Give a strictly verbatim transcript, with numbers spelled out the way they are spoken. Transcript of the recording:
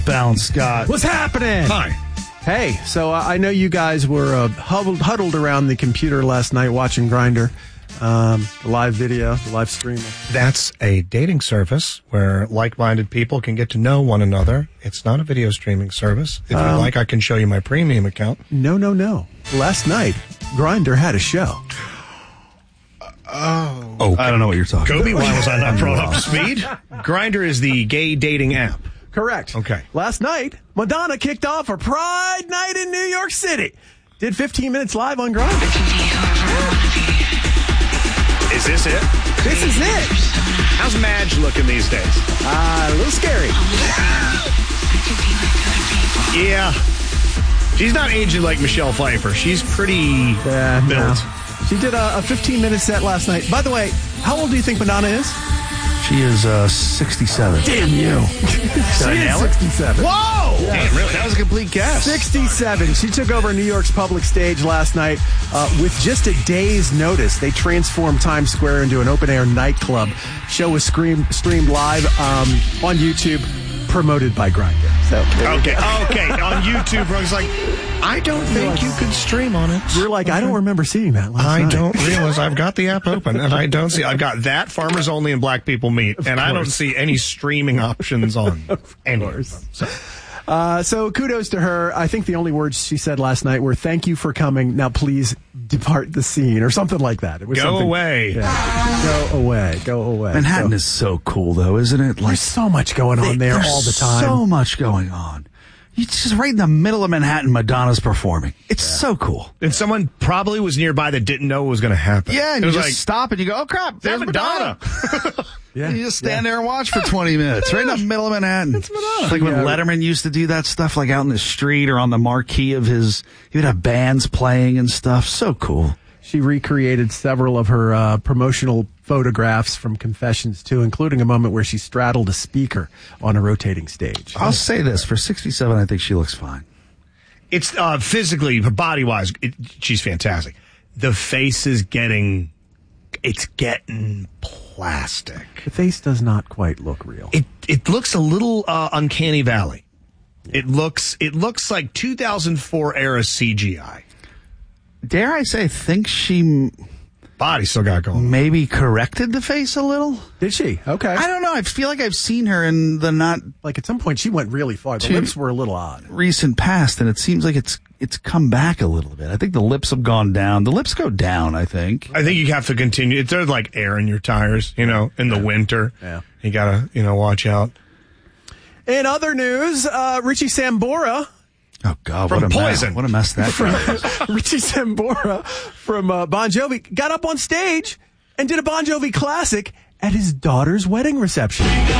Bounce, Scott. What's happening? Hi. Hey, so uh, I know you guys were uh, huddled, huddled around the computer last night watching Grindr, um, the live video, the live stream. That's a dating service where like-minded people can get to know one another. It's not a video streaming service. If Um, you'd like, I can show you my premium account. No, no, no. Last night, Grindr had a show. Oh. Oh, I don't know what you're talking Kobe, about. why was I not brought up to speed? Grindr is the gay dating app. Correct. Okay. Last night, Madonna kicked off her Pride Night in New York City. Did fifteen minutes live on Grindr. Is this it? This is it. How's Madge looking these days? Uh, a little scary. Yeah. She's not aging like Michelle Pfeiffer. She's pretty Yeah, built. no. She did a fifteen-minute set last night. By the way, how old do you think Madonna is? She is uh, sixty-seven. Damn you. She I is nail it? sixty-seven. Whoa! Damn, really? That was a complete guess. sixty-seven. She took over New York's public stage last night uh, with just a day's notice. They transformed Times Square into an open-air nightclub. Show was scream, streamed live um, on YouTube, promoted by Grindr. So Okay, okay. On YouTube, I was like, I don't think you could stream on it. you're like, I don't remember seeing that last I night. don't realize I've got the app open, and I don't see. I've got that Farmers Only and Black People Meet, and I don't see any streaming options on any of them. So. Uh, so kudos to her. I think the only words she said last night were, thank you for coming. Now please depart the scene, or something like that. It was Go something- away. Yeah. Go away. Go away. Manhattan So- is so cool, though, isn't it? Like, There's so much going on there there's all the time. so much going on. It's just right in the middle of Manhattan, Madonna's performing. It's so cool. And someone probably was nearby that didn't know what was going to happen. Yeah, and it you was just like, stop and you go, oh, crap, there's There's Madonna. Madonna. Yeah. And you just stand there and watch for twenty minutes, right in the middle of Manhattan. It's Madonna. like when Yeah. Letterman used to do that stuff, like out in the street or on the marquee of his, he would have bands playing and stuff. So cool. She recreated several of her uh, promotional photographs from Confessions, too, including a moment where she straddled a speaker on a rotating stage. I'll say this, for sixty-seven, I think she looks fine. It's uh, physically, body-wise, it, she's fantastic. The face is getting, it's getting plastic. The face does not quite look real. It it looks a little uh, uncanny valley. It looks it looks like two thousand four era C G I. Dare I say, I think she Body still got going. maybe corrected the face a little? Did she? Okay. I don't know. I feel like I've seen her in the not Like at some point she went really far. The Too- lips were a little odd. recent past, and it seems like it's it's come back a little bit. I think the lips have gone down. The lips go down, I think. I think you have to continue. There's like air in your tires, you know, in the winter. Yeah. You gotta, you know, watch out. In other news, uh, Richie Sambora, Oh, God, From what a Poison. mess. What a mess that guy is. Richie Sambora from uh, Bon Jovi got up on stage and did a Bon Jovi classic at his daughter's wedding reception.